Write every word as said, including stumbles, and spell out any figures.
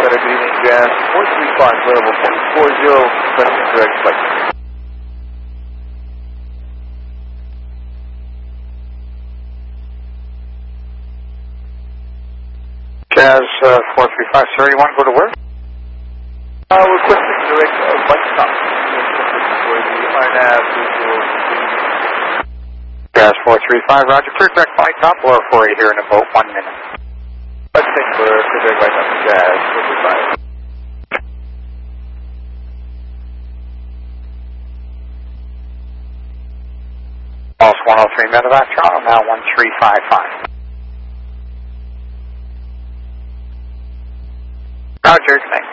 Center, good evening, Jazz four three five, level point four zero, requesting direct flight. Jazz uh, four three five, sir, you want to go to where? Uh, requesting direct uh, flight stop for the R N A V visual. Jazz four three five, roger, clear direct flight, top floor for you here in about one minute. Requesting for clear direct flight stop, Jazz four three five. Pulse one oh three medevac, Toronto, now one three five five. Roger, thanks.